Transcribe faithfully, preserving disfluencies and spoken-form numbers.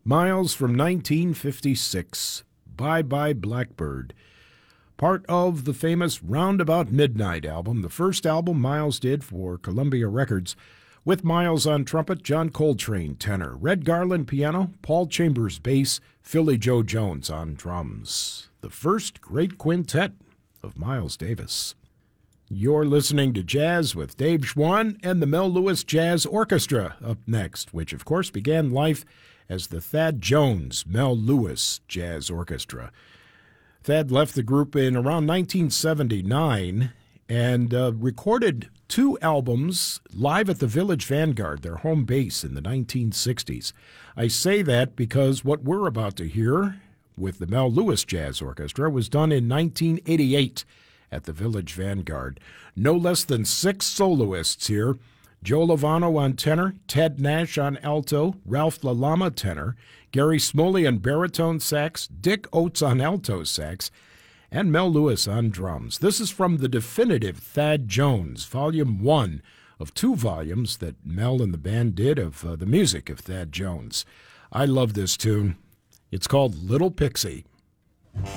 Miles from nineteen fifty-six, Bye Bye Blackbird. Part of the famous Roundabout Midnight album, the first album Miles did for Columbia Records, with Miles on trumpet, John Coltrane tenor, Red Garland piano, Paul Chambers bass, Philly Joe Jones on drums. The first great quintet of Miles Davis. You're listening to Jazz with Dave Schwann and the Mel Lewis Jazz Orchestra up next, which of course began life as the Thad Jones Mel Lewis Jazz Orchestra. Thad left the group in around nineteen seventy-nine and uh, recorded two albums live at the Village Vanguard, their home base in the nineteen sixties. I say that because what we're about to hear with the Mel Lewis Jazz Orchestra was done in nineteen eighty-eight at the Village Vanguard. No less than six soloists here. Joe Lovano on tenor, Ted Nash on alto, Ralph LaLama tenor, Gary Smoley on baritone sax, Dick Oates on alto sax, and Mel Lewis on drums. This is from the definitive Thad Jones, Volume one of two volumes that Mel and the band did of uh, the music of Thad Jones. I love this tune. It's called Little Pixie.